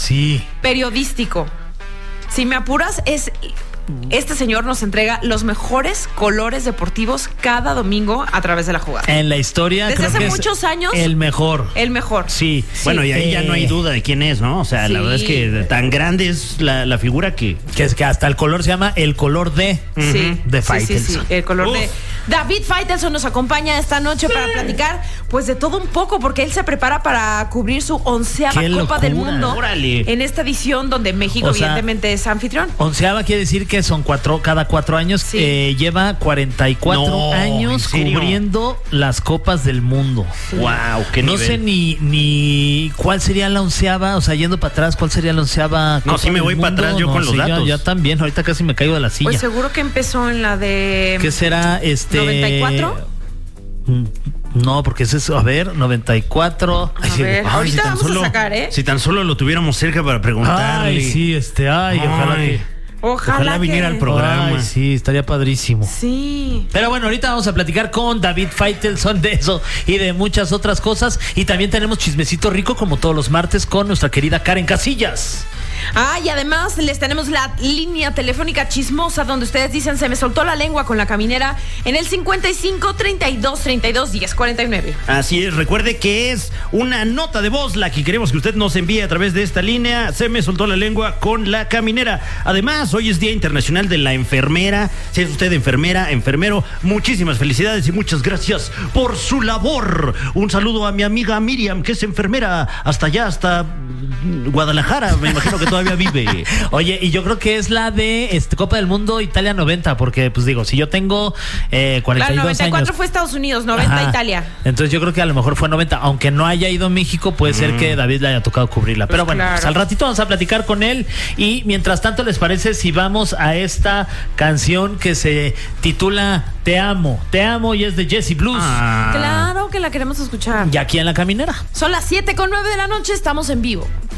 Sí. Periodístico. Si me apuras, este señor nos entrega los mejores colores deportivos cada domingo a través de La Jugada. En la historia, desde creo hace que muchos años. El mejor. El mejor. Sí. Bueno, y ahí ya no hay duda de quién es, ¿no? O sea, la verdad es que tan grande es la figura que es que hasta el color se llama el color de Faitelson. El color de David Faitelson nos acompaña esta noche para platicar pues de todo un poco, porque él se prepara para cubrir su 11ª Copa del Mundo. Órale. En esta edición donde México evidentemente es anfitrión. 11ª quiere decir que son cada 4 años. Sí. Lleva 44 años cubriendo las Copas del Mundo. Wow, qué no nivel. sé ni cuál sería la 11ª, o sea, yendo para atrás, cuál sería la 11ª Copa No, sí me voy para atrás yo con los datos. Ya también, ahorita casi me caigo de la silla. Pues seguro que empezó en la de... ¿Qué será? 94. No, porque ese es, 94. A ver, ahorita vamos a sacar, Si tan solo lo tuviéramos cerca para preguntarle. Ay, sí, Ojalá viniera al programa. Ay, sí, estaría padrísimo. Sí. Pero bueno, ahorita vamos a platicar con David Faitelson de eso y de muchas otras cosas. Y también tenemos chismecito rico como todos los martes con nuestra querida Karen Casillas. Y además les tenemos la línea telefónica chismosa donde ustedes dicen se me soltó la lengua con la caminera en el 55 32 32 10 49. Así es, recuerde que es una nota de voz la que queremos que usted nos envíe a través de esta línea. Se me soltó la lengua con la caminera. Además, hoy es Día Internacional de la Enfermera. Si es usted enfermera, enfermero, muchísimas felicidades y muchas gracias por su labor. Un saludo a mi amiga Miriam, que es enfermera hasta allá, hasta Guadalajara, me imagino que todavía vive. Oye, y yo creo que es la de Copa del Mundo Italia 90, porque pues digo, si yo tengo 42 claro, 94 años, fue Estados Unidos, 90 Italia. Entonces yo creo que a lo mejor fue 90, aunque no haya ido a México, puede ser que David le haya tocado cubrirla. Pero bueno, claro. Pues al ratito vamos a platicar con él y mientras tanto, ¿les parece si vamos a esta canción que se titula Te amo y es de Jessie Blues? Claro que la queremos escuchar. Y aquí en La Caminera. Son las 7:09 de la noche, estamos en vivo.